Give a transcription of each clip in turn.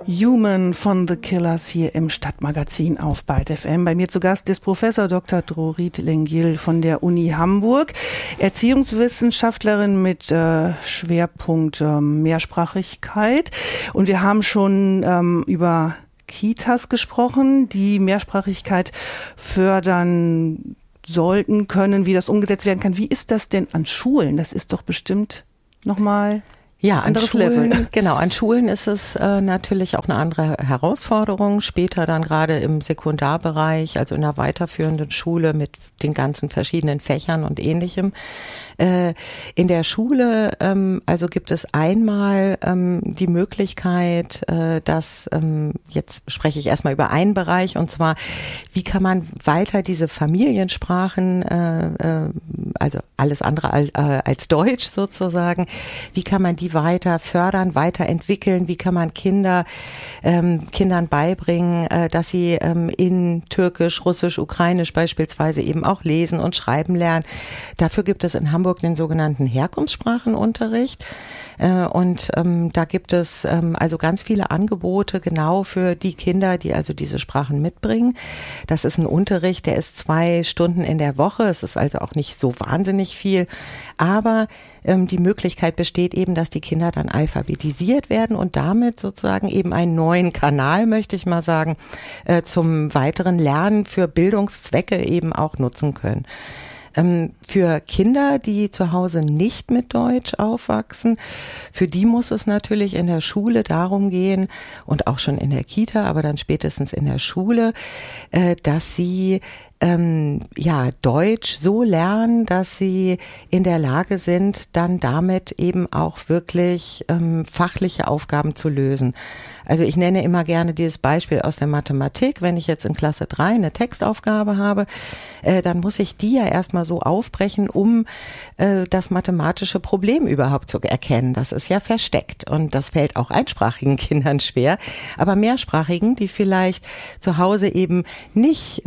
Human von The Killers hier im Stadtmagazin auf Byte FM. Bei mir zu Gast ist Professor Dr. Dorit Lengil von der Uni Hamburg, Erziehungswissenschaftlerin mit Schwerpunkt Mehrsprachigkeit. Und wir haben schon über Kitas gesprochen, die Mehrsprachigkeit fördern sollten, können, wie das umgesetzt werden kann. Wie ist das denn an Schulen? Das ist doch bestimmt nochmal... Ja, an Schulen, Level. Genau, an Schulen ist es natürlich auch eine andere Herausforderung. Später dann gerade im Sekundarbereich, also in der weiterführenden Schule mit den ganzen verschiedenen Fächern und Ähnlichem. In der Schule also gibt es einmal die Möglichkeit, dass, jetzt spreche ich erstmal über einen Bereich, und zwar, wie kann man weiter diese Familiensprachen, also alles andere als Deutsch sozusagen, wie kann man die weiter fördern, weiterentwickeln, wie kann man Kindern beibringen, dass sie in Türkisch, Russisch, Ukrainisch beispielsweise eben auch lesen und schreiben lernen. Dafür gibt es in Hamburg den sogenannten Herkunftssprachenunterricht. Und da gibt es also ganz viele Angebote genau für die Kinder, die also diese Sprachen mitbringen. Das ist ein Unterricht, der ist 2 Stunden in der Woche. Es ist also auch nicht so wahnsinnig viel. Aber die Möglichkeit besteht eben, dass die Kinder dann alphabetisiert werden und damit sozusagen eben einen neuen Kanal, möchte ich mal sagen, zum weiteren Lernen für Bildungszwecke eben auch nutzen können. Für Kinder, die zu Hause nicht mit Deutsch aufwachsen, für die muss es natürlich in der Schule darum gehen und auch schon in der Kita, aber dann spätestens in der Schule, dass sie Deutsch so lernen, dass sie in der Lage sind, dann damit eben auch wirklich fachliche Aufgaben zu lösen. Also ich nenne immer gerne dieses Beispiel aus der Mathematik. Wenn ich jetzt in Klasse 3 eine Textaufgabe habe, dann muss ich die ja erstmal so aufbrechen, um das mathematische Problem überhaupt zu erkennen. Das ist ja versteckt und das fällt auch einsprachigen Kindern schwer. Aber mehrsprachigen, die vielleicht zu Hause eben nicht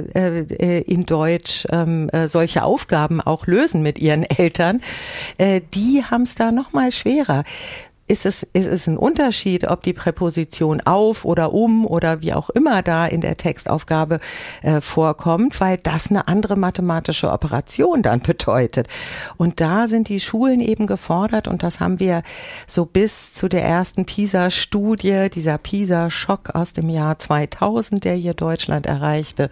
in Deutsch solche Aufgaben auch lösen mit ihren Eltern, die haben es da noch mal schwerer. Ist es ein Unterschied, ob die Präposition auf oder um oder wie auch immer da in der Textaufgabe vorkommt, weil das eine andere mathematische Operation dann bedeutet. Und da sind die Schulen eben gefordert, und das haben wir so bis zu der ersten PISA-Studie, dieser PISA-Schock aus dem Jahr 2000, der hier Deutschland erreichte.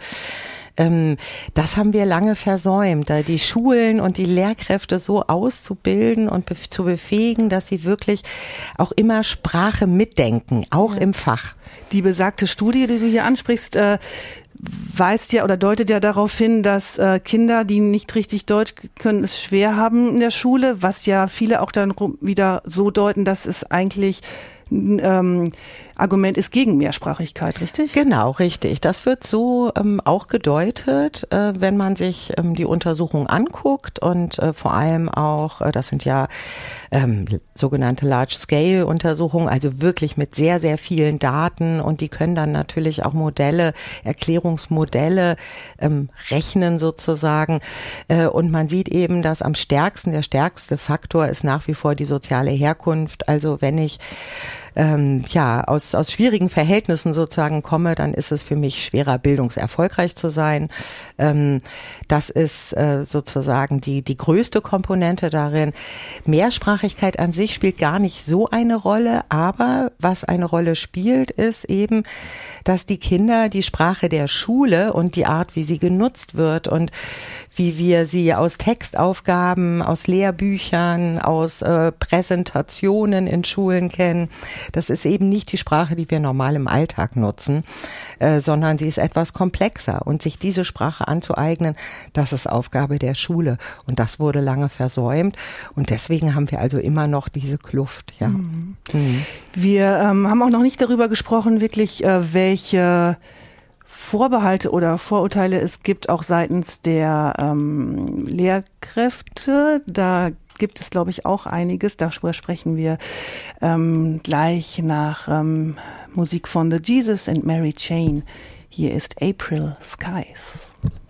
Das haben wir lange versäumt, da die Schulen und die Lehrkräfte so auszubilden und zu befähigen, dass sie wirklich auch immer Sprache mitdenken, auch im Fach. Die besagte Studie, die du hier ansprichst, weist ja oder deutet ja darauf hin, dass Kinder, die nicht richtig Deutsch können, es schwer haben in der Schule, was ja viele auch dann wieder so deuten, dass es eigentlich ein Argument ist gegen Mehrsprachigkeit, richtig? Genau, richtig. Das wird so auch gedeutet, wenn man sich die Untersuchung anguckt und vor allem auch, das sind ja sogenannte Large-Scale-Untersuchungen, also wirklich mit sehr, sehr vielen Daten, und die können dann natürlich auch Erklärungsmodelle rechnen sozusagen, und man sieht eben, dass der stärkste Faktor ist nach wie vor die soziale Herkunft. Also wenn ich aus schwierigen Verhältnissen sozusagen komme, dann ist es für mich schwerer, bildungserfolgreich zu sein. Das ist sozusagen die größte Komponente darin. Mehrsprachigkeit an sich spielt gar nicht so eine Rolle, aber was eine Rolle spielt, ist eben, dass die Kinder die Sprache der Schule und die Art, wie sie genutzt wird und wie wir sie aus Textaufgaben, aus Lehrbüchern, aus Präsentationen in Schulen kennen. Das ist eben nicht die Sprache, die wir normal im Alltag nutzen, sondern sie ist etwas komplexer. Und sich diese Sprache anzueignen, das ist Aufgabe der Schule. Und das wurde lange versäumt. Und deswegen haben wir also immer noch diese Kluft. Ja. Mhm. Wir haben auch noch nicht darüber gesprochen, wirklich welche Vorbehalte oder Vorurteile es gibt, auch seitens der Lehrkräfte. Da gibt es, glaube ich, auch einiges. Darüber sprechen wir gleich nach Musik von The Jesus and Mary Chain. Hier ist April Skies.